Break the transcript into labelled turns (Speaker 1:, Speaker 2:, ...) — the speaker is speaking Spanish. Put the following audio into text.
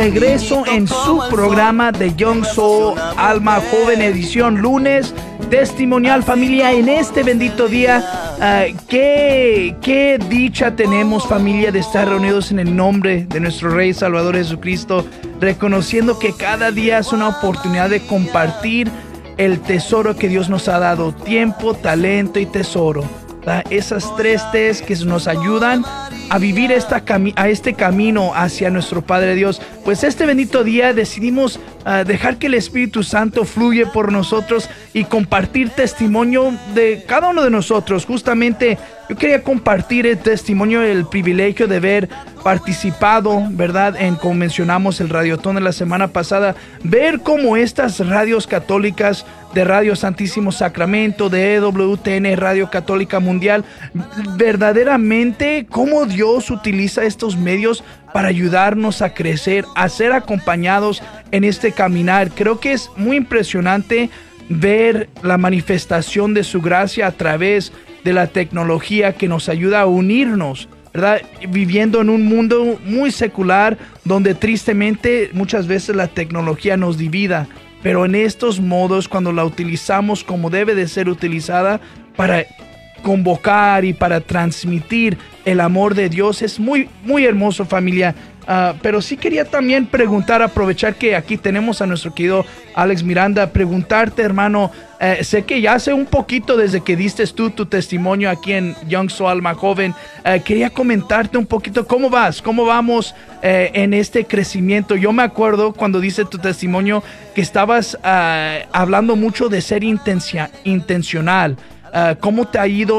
Speaker 1: Regreso en su programa de Young Soul, Alma Joven, edición lunes, testimonial, familia, en este bendito día. Qué dicha tenemos, familia, de estar reunidos en el nombre de nuestro Rey Salvador Jesucristo, reconociendo que cada día es una oportunidad de compartir el tesoro que Dios nos ha dado: tiempo, talento y tesoro. Esas tres T's que nos ayudan a vivir este camino hacia nuestro Padre Dios. Pues este bendito día decidimos dejar que el Espíritu Santo fluya por nosotros y compartir testimonio de cada uno de nosotros. Justamente yo quería compartir el testimonio, el privilegio de haber participado, ¿verdad?, en, como mencionamos, el radiotón de la semana pasada, ver cómo estas radios católicas de Radio Santísimo Sacramento, de EWTN, Radio Católica Mundial, verdaderamente cómo Dios utiliza estos medios para ayudarnos a crecer, a ser acompañados en este caminar. Creo que es muy impresionante ver la manifestación de su gracia a través de la tecnología que nos ayuda a unirnos, ¿verdad? Viviendo en un mundo muy secular donde tristemente muchas veces la tecnología nos divida, pero en estos modos, cuando la utilizamos como debe de ser utilizada para convocar y para transmitir el amor de Dios, es muy, muy hermoso, familia. Pero sí quería también preguntar, aprovechar que aquí tenemos a nuestro querido Alex Miranda, preguntarte, hermano, sé que ya hace un poquito desde que diste tu testimonio aquí en Young Soul, Alma Joven, quería comentarte un poquito cómo vamos en este crecimiento. Yo me acuerdo cuando diste tu testimonio que estabas hablando mucho de ser intencional. ¿Cómo te ha ido